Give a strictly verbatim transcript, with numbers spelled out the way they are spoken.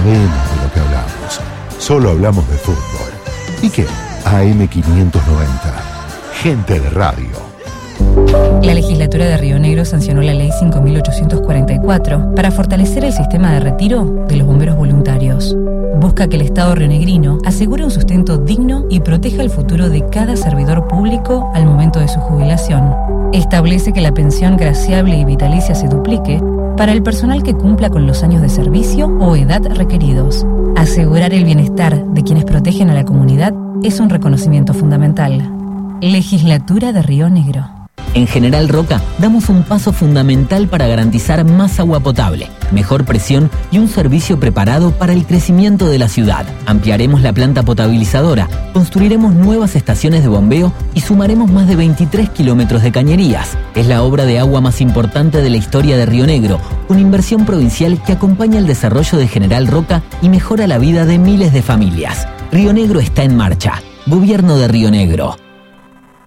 sabemos de lo que hablamos. Solo hablamos de fútbol. ¿Y qué? A M quinientos noventa. Gente de radio. La legislatura de Río Negro sancionó la ley cinco mil ochocientos cuarenta y cuatro para fortalecer el sistema de retiro de los bomberos voluntarios. Busca que el Estado rionegrino asegure un sustento digno y proteja el futuro de cada servidor público al momento de su jubilación. Establece que la pensión graciable y vitalicia se duplique para el personal que cumpla con los años de servicio o edad requeridos. Asegurar el bienestar de quienes protegen a la comunidad es un reconocimiento fundamental. Legislatura de Río Negro. En General Roca damos un paso fundamental para garantizar más agua potable, mejor presión y un servicio preparado para el crecimiento de la ciudad. Ampliaremos la planta potabilizadora, construiremos nuevas estaciones de bombeo y sumaremos más de veintitrés kilómetros de cañerías. Es la obra de agua más importante de la historia de Río Negro, una inversión provincial que acompaña el desarrollo de General Roca y mejora la vida de miles de familias. Río Negro está en marcha. Gobierno de Río Negro.